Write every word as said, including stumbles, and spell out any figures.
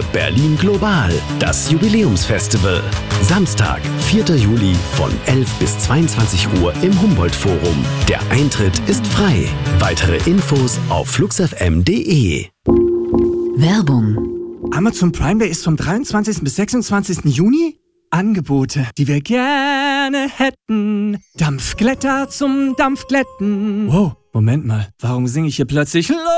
Berlin Global, das Jubiläumsfestival. Samstag, vierter Juli von elf bis zweiundzwanzig Uhr im Humboldt-Forum. Der Eintritt ist frei. Weitere Infos auf fluxfm punkt de. Werbung. Amazon Prime Day ist vom dreiundzwanzigsten bis sechsundzwanzigsten Juni. Angebote, die wir gerne hätten. Dampfglätter zum Dampfglätten. Wow, Moment mal, warum singe ich hier plötzlich